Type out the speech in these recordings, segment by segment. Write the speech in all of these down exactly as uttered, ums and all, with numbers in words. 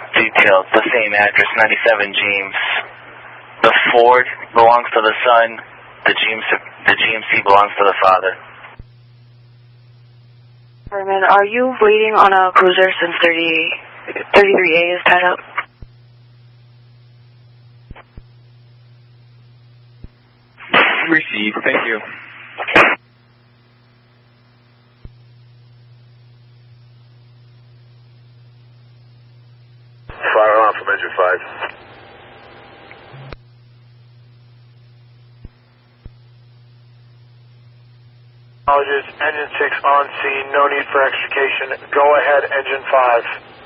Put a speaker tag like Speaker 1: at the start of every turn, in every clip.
Speaker 1: details, the same address, ninety-seven James. The Ford belongs to the son, the G M C, the G M C belongs to the father.
Speaker 2: Herman, are you waiting on a cruiser since thirty-three A is tied up?
Speaker 3: Received, thank you.
Speaker 4: Fire alarm from engine five.
Speaker 5: Apologies, engine six on scene, no need for extrication. Go ahead, engine five.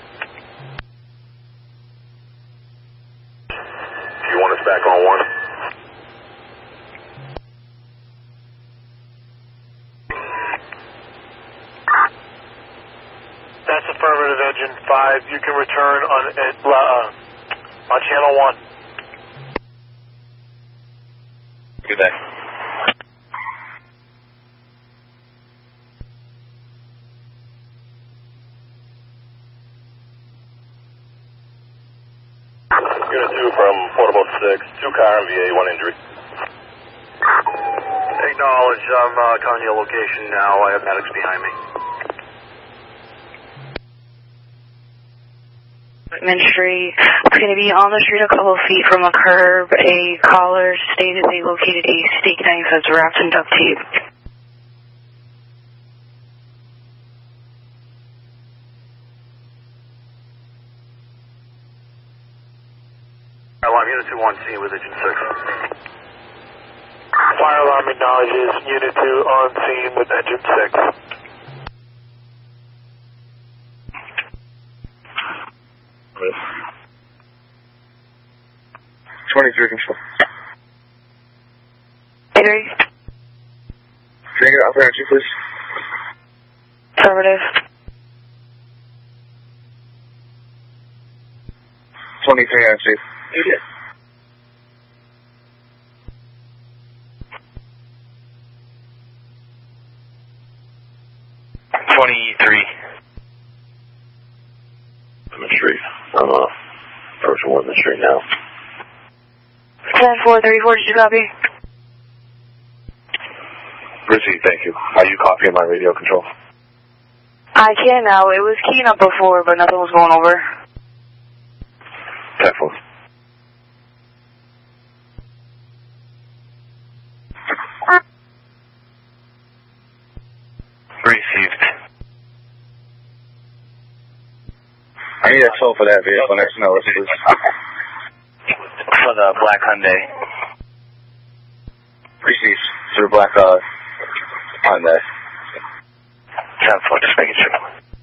Speaker 4: Do you want us back on one?
Speaker 5: That's affirmative, engine five. You can return on uh, on channel one.
Speaker 3: Good day.
Speaker 4: Unit two from Portable six, two car and V A, one injury.
Speaker 5: Acknowledge, I'm uh, calling your location now. I have medics behind me.
Speaker 2: Street. It's going to be on the street a couple of feet from a curb. A caller stated they located a steak knife that's wrapped in duct tape.
Speaker 5: Alarm, Unit two on scene with engine six. Fire alarm acknowledges Unit two on scene with engine six.
Speaker 3: twenty-three control.
Speaker 2: Henry?
Speaker 3: Can I get out there, please?
Speaker 2: Affirmative.
Speaker 3: twenty-three on safe.
Speaker 1: Yes. twenty-three.
Speaker 4: On the street. I'm uh, approaching one in the street now.
Speaker 2: ten four thirty-four, did you copy?
Speaker 4: Received, thank you. Are you copying my radio control?
Speaker 2: I can now. It was keying up before, but nothing was going over.
Speaker 4: ten four.
Speaker 1: Received.
Speaker 3: I need a tow for that vehicle next to Nellis, please.
Speaker 1: For the black Hyundai.
Speaker 3: Received. For the black uh, Hyundai.
Speaker 1: ten four, just making sure.